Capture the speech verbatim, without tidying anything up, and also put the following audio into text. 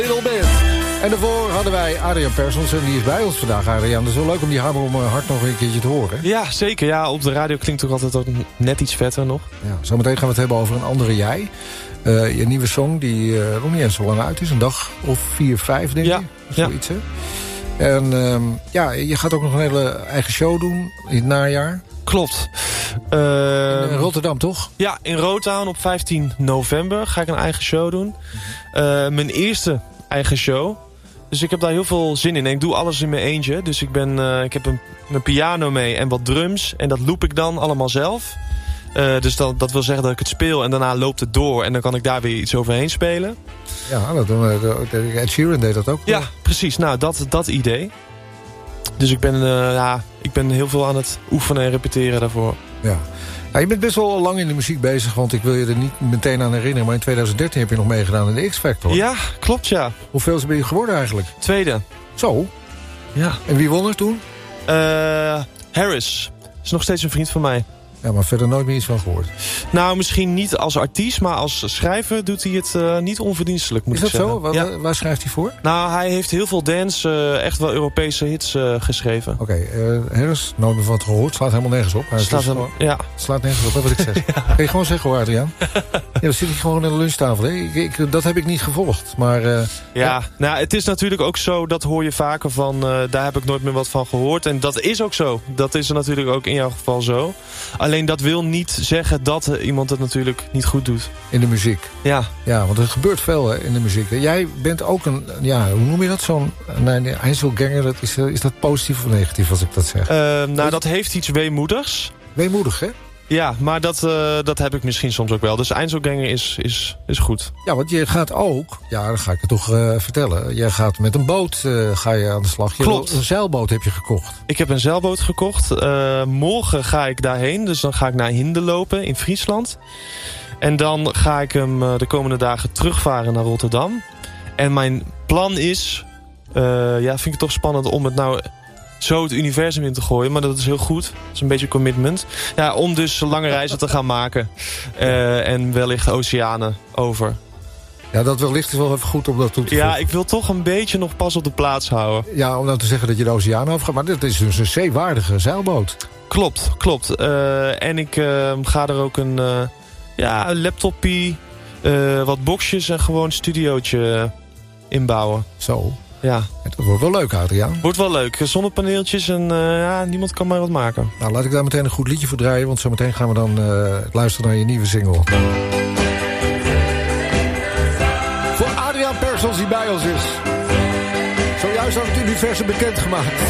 Little bit. En daarvoor hadden wij Adriaan Persons en die is bij ons vandaag, Adriaan. Dat is wel leuk om die hamer om hart nog een keertje te horen. Ja, zeker. Ja, op de radio klinkt ook altijd ook net iets vetter nog. Ja, zometeen gaan we het hebben over een andere jij. Uh, je nieuwe song die uh, nog niet eens zo lang uit is. Een dag of vier, vijf denk ja. ik. Zoiets, ja. Hè? En um, ja, je gaat ook nog een hele eigen show doen in het najaar. Klopt. Uh, in Rotterdam, toch? Ja, in Rotown op vijftien november ga ik een eigen show doen. Uh, mijn eerste eigen show. Dus ik heb daar heel veel zin in. En ik doe alles in mijn eentje. Dus ik, ben, uh, ik heb een, een piano mee en wat drums. En dat loop ik dan allemaal zelf. Uh, dus dat, dat wil zeggen dat ik het speel en daarna loopt het door. En dan kan ik daar weer iets overheen spelen. Ja, dat, uh, Ed Sheeran deed dat ook. Ja, precies. Nou, dat, dat idee. Dus ik ben, uh, ja, ik ben heel veel aan het oefenen en repeteren daarvoor. Ja. Nou, je bent best wel lang in de muziek bezig, want ik wil je er niet meteen aan herinneren. Maar in twintig dertien heb je nog meegedaan in de X-Factor. Ja, klopt, ja. Hoeveel ben je geworden eigenlijk? Tweede. Zo? Ja. En wie won er toen? Uh, Harris. Is nog steeds een vriend van mij. Ja, maar verder nooit meer iets van gehoord. Nou, misschien niet als artiest, maar als schrijver doet hij het uh, niet onverdienstelijk, moet ik zeggen. Is dat zo? Waar, ja. waar schrijft hij voor? Nou, hij heeft heel veel dance, uh, echt wel Europese hits uh, geschreven. Oké, okay, uh, Harris, nooit meer van het gehoord. Slaat helemaal nergens op. Hij slaat, hem, gewoon, ja. slaat nergens op, dat wat ik zeg. Ja. Kun je gewoon zeggen hoor, Adriaan. Ja, dan zit ik gewoon aan de lunchtafel. Hè? Ik, ik, dat heb ik niet gevolgd. Maar, uh, ja, ja, nou, het is natuurlijk ook zo, dat hoor je vaker van, uh, daar heb ik nooit meer wat van gehoord. En dat is ook zo. Dat is er natuurlijk ook in jouw geval zo. Alleen dat wil niet zeggen dat iemand het natuurlijk niet goed doet. In de muziek. Ja. Ja, want er gebeurt veel hè, in de muziek. Jij bent ook een, ja, hoe noem je dat? Zo'n nee, Einzelganger. Dat is, is dat positief of negatief als ik dat zeg? Uh, nou, dat heeft iets weemoedigs. Weemoedig, hè? Ja, maar dat, uh, dat heb ik misschien soms ook wel. Dus Einzelganger is, is, is goed. Ja, want je gaat ook, ja, dan ga ik het toch uh, vertellen. Jij gaat met een boot uh, ga je aan de slag. Je Klopt. Een zeilboot heb je gekocht. Ik heb een zeilboot gekocht. Uh, morgen ga ik daarheen. Dus dan ga ik naar Hinde lopen in Friesland. En dan ga ik hem uh, de komende dagen terugvaren naar Rotterdam. En mijn plan is, uh, ja, vind ik het toch spannend om het nou zo het universum in te gooien. Maar dat is heel goed. Dat is een beetje commitment. Ja, om dus lange reizen te gaan maken. Uh, en wellicht oceanen over. Ja, dat wellicht is wel even goed om dat toe te voegen. Ja, ik wil toch een beetje nog pas op de plaats houden. Ja, om nou te zeggen dat je de oceaan overgaat. Maar dit is dus een zeewaardige zeilboot. Klopt, klopt. Uh, en ik uh, ga er ook een, uh, ja, een laptopie, uh, wat boxjes en gewoon een studiootje inbouwen. Zo. Ja. Dat wordt wel leuk, Adriaan. Wordt wel leuk. Zonnepaneeltjes en uh, ja, niemand kan maar wat maken. Nou, laat ik daar meteen een goed liedje voor draaien. Want zometeen gaan we dan uh, luisteren naar je nieuwe single. Voor Adriaan Persons die bij ons is. Zojuist aan het universum bekendgemaakt.